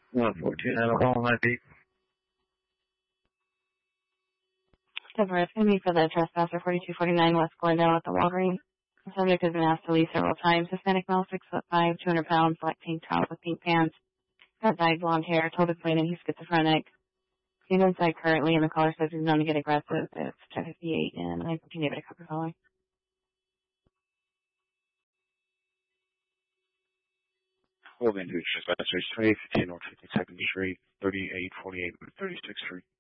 114 Oklahoma Deep. Deborah, it's going to be for the trespasser 4249 West Glendale at the Walgreens. The subject has been asked to leave several times. Hispanic male, 6'5", 200 pounds, black pink top with pink pants. Got dyed blonde hair, told his and he's schizophrenic. He's inside currently, and the caller says he's known to get aggressive. It's 10:58, and I continue to cover calling. Well, then, to dispatch 2815 North 52nd Street, 3848 36th Street.